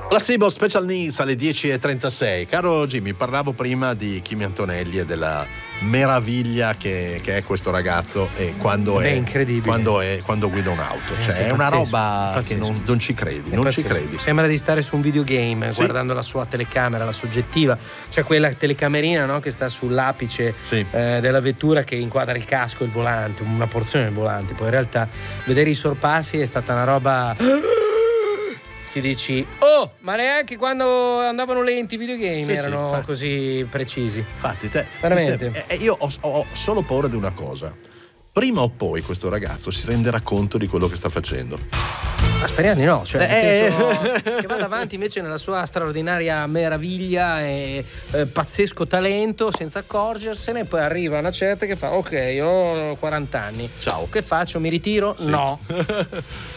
Placebo Special Needs alle 10:36. Caro Jimmy, parlavo prima di Kimi Antonelli e della meraviglia che è questo ragazzo e quando è incredibile quando guida un'auto, cioè è una roba che non ci credi, non ci credi. Sembra di stare su un videogame, sì, guardando la sua telecamera, la soggettiva, cioè quella telecamerina, no, che sta sull'apice, sì, della vettura, che inquadra il casco e il volante, una porzione del volante. Poi in realtà vedere i sorpassi è stata una roba che dici, oh, ma neanche quando andavano lenti i videogame, sì, erano, sì, così precisi. Infatti veramente. Io ho solo paura di una cosa: prima o poi questo ragazzo si renderà conto di quello che sta facendo. Ma speriamo di no, cioè nel senso che vada avanti invece nella sua straordinaria meraviglia e pazzesco talento senza accorgersene, poi arriva una certa che fa, ok, ho 40 anni, ciao, che faccio? Mi ritiro? Sì. No.